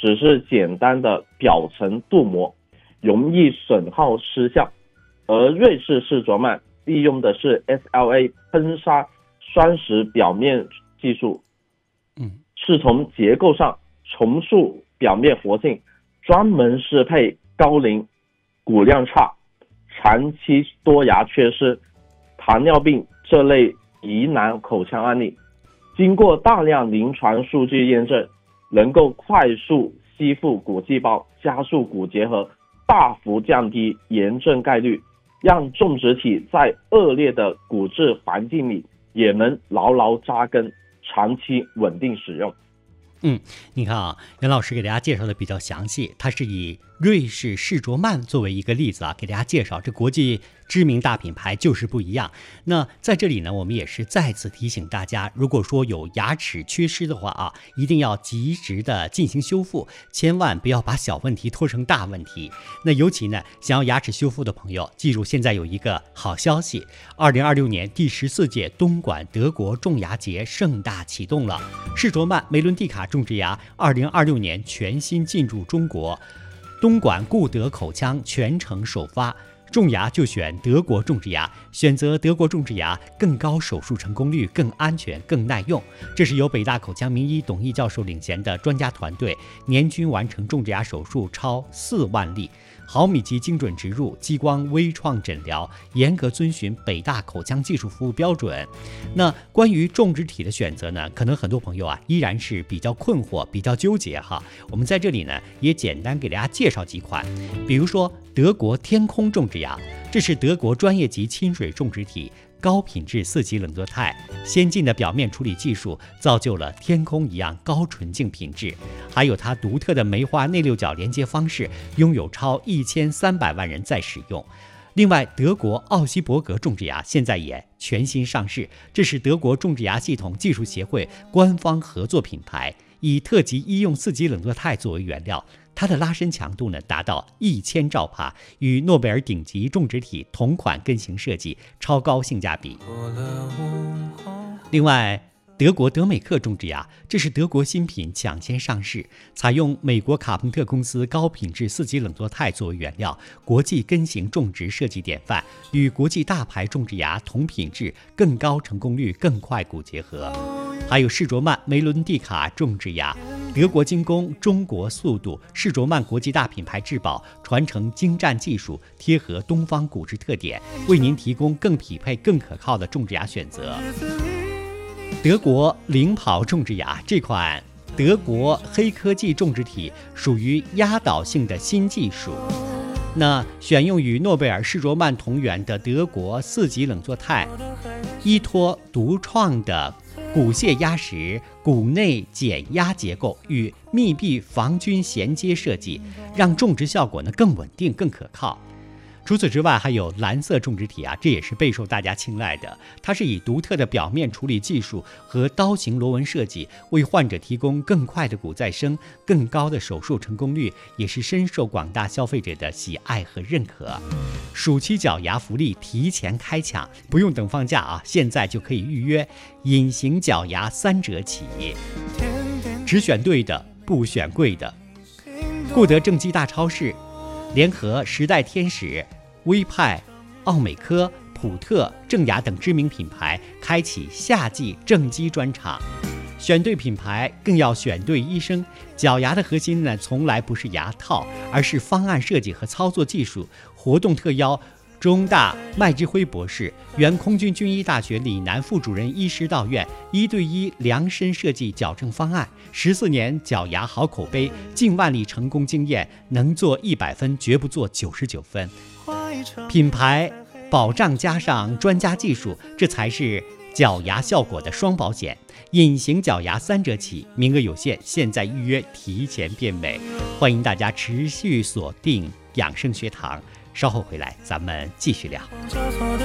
只是简单的表层镀膜，容易损耗失效。而瑞士世卓曼利用的是 SLA 喷砂酸蚀表面技术，是从结构上重塑表面活性，专门适配高龄、骨量差、长期多牙缺失、糖尿病这类疑难口腔案例。经过大量临床数据验证，能够快速吸附骨细胞，加速骨结合，大幅降低炎症概率，让种植体在恶劣的骨质环境里也能牢牢扎根，长期稳定使用。 你看啊，袁老师给大家介绍的比较详细，他是以瑞士世卓曼作为一个例子啊，给大家介绍这国际知名大品牌就是不一样。那在这里呢，我们也是再次提醒大家，如果说有牙齿缺失的话啊，一定要及时的进行修复，千万不要把小问题拖成大问题。那尤其呢，想要牙齿修复的朋友，记住现在有一个好消息，2026年第14届东莞德国种牙节盛大启动了，世卓曼梅伦蒂卡种植牙2026年全新进驻中国，东莞固德口腔全程首发，种牙就选德国种植牙，选择德国种植牙更高手术成功率，更安全更耐用。这是由北大口腔名医董毅教授领衔的专家团队，年均完成种植牙手术超4万例，毫米级精准植入，激光微创诊疗，严格遵循北大口腔技术服务标准。那关于种植体的选择呢，可能很多朋友依然是比较困惑，比较纠结哈。我们在这里呢也简单给大家介绍几款，比如说德国天空种植牙，这是德国专业级亲水种植体，高品质4级冷作态，先进的表面处理技术造就了天空一样高纯净品质，还有它独特的梅花内六角连接方式，拥有超1300万人在使用。另外，德国奥希伯格种植牙现在也全新上市，这是德国种植牙系统技术协会官方合作品牌，以特级医用4级冷作态作为原料，它的拉伸强度呢达到1000兆帕，与诺贝尔顶级种植体同款根型设计，超高性价比。另外，德国德美克种植牙，这是德国新品抢先上市，采用美国卡朋特公司高品质4级冷作态作为原料，国际根型种植设计典范，与国际大牌种植牙同品质，更高成功率，更快骨结合。还有世卓曼梅伦蒂卡种植牙，德国精工，中国速度，世卓曼国际大品牌质保，传承精湛技术，贴合东方骨质特点，为您提供更匹配、更可靠的种植牙选择。德国领跑种植牙，这款德国黑科技种植体属于压倒性的新技术，那选用与诺贝尔世卓曼同源的德国4级冷作态，依托独创的骨屑压实、骨内减压结构与密闭防菌衔接设计，让种植效果更稳定、更可靠。除此之外，还有蓝色种植体这也是备受大家青睐的。它是以独特的表面处理技术和刀形螺纹设计，为患者提供更快的骨再生、更高的手术成功率，也是深受广大消费者的喜爱和认可。暑期脚牙福利提前开抢，不用等放假现在就可以预约，隐形脚牙3折起，只选对的，不选贵的。固德正畸大超市联合时代天使、威派、奥美科、普特、正雅等知名品牌，开启夏季正畸专场。选对品牌，更要选对医生。脚牙的核心呢，从来不是牙套，而是方案设计和操作技术。活动特邀中大麦之辉博士、原空军军医大学李南副主任医师到院，1对1量身设计矫正方案，14年脚牙好口碑，近万例成功经验，能做100分，绝不做99分。品牌保障加上专家技术，这才是脚牙效果的双保险。隐形脚牙3折起，名额有限，现在预约提前变美。欢迎大家持续锁定养生学堂，稍后回来咱们继续聊。